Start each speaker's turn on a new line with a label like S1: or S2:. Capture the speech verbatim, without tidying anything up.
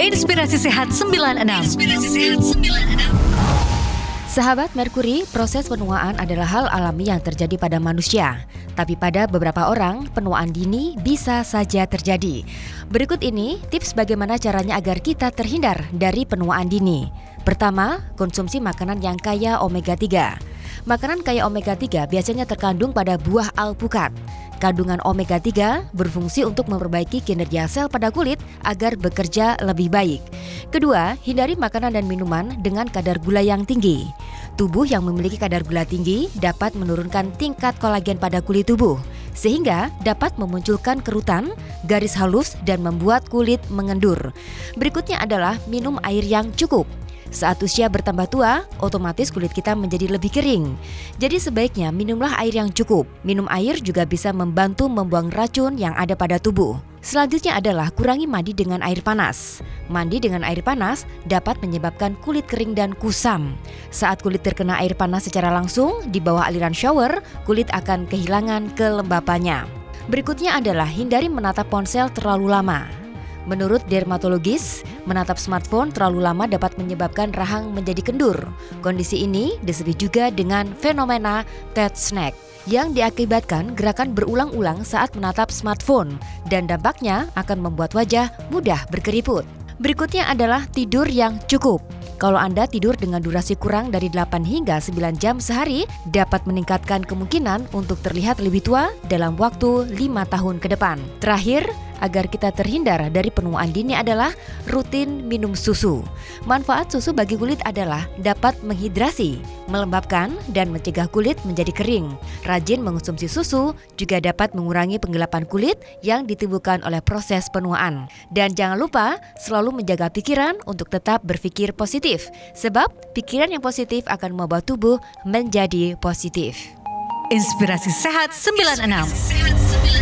S1: Inspirasi Sehat sembilan puluh enam. Inspirasi Sehat sembilan puluh enam.
S2: Sahabat Merkuri, proses penuaan adalah hal alami yang terjadi pada manusia. Tapi pada beberapa orang, penuaan dini bisa saja terjadi. Berikut ini tips bagaimana caranya agar kita terhindar dari penuaan dini. Pertama, konsumsi makanan yang kaya omega tiga. Makanan kaya omega tiga biasanya terkandung pada buah alpukat. Kandungan omega tiga berfungsi untuk memperbaiki kinerja sel pada kulit agar bekerja lebih baik. Kedua, hindari makanan dan minuman dengan kadar gula yang tinggi. Tubuh yang memiliki kadar gula tinggi dapat menurunkan tingkat kolagen pada kulit tubuh, sehingga dapat memunculkan kerutan, garis halus, dan membuat kulit mengendur. Berikutnya adalah minum air yang cukup. Saat usia bertambah tua, otomatis kulit kita menjadi lebih kering. Jadi sebaiknya minumlah air yang cukup. Minum air juga bisa membantu membuang racun yang ada pada tubuh. Selanjutnya adalah kurangi mandi dengan air panas. Mandi dengan air panas dapat menyebabkan kulit kering dan kusam. Saat kulit terkena air panas secara langsung di bawah aliran shower, kulit akan kehilangan kelembapannya. Berikutnya adalah hindari menatap ponsel terlalu lama. Menurut dermatologis, menatap smartphone terlalu lama dapat menyebabkan rahang menjadi kendur. Kondisi ini disebut juga dengan fenomena dead snack yang diakibatkan gerakan berulang-ulang saat menatap smartphone dan dampaknya akan membuat wajah mudah berkeriput. Berikutnya adalah tidur yang cukup. Kalau Anda tidur dengan durasi kurang dari delapan hingga sembilan jam sehari, dapat meningkatkan kemungkinan untuk terlihat lebih tua dalam waktu lima tahun ke depan. Terakhir, agar kita terhindar dari penuaan dini adalah rutin minum susu. Manfaat susu bagi kulit adalah dapat menghidrasi, melembabkan, dan mencegah kulit menjadi kering. Rajin mengonsumsi susu juga dapat mengurangi penggelapan kulit yang ditimbulkan oleh proses penuaan. Dan jangan lupa selalu menjaga pikiran untuk tetap berpikir positif, sebab pikiran yang positif akan membawa tubuh menjadi positif.
S1: Inspirasi Sehat sembilan puluh enam.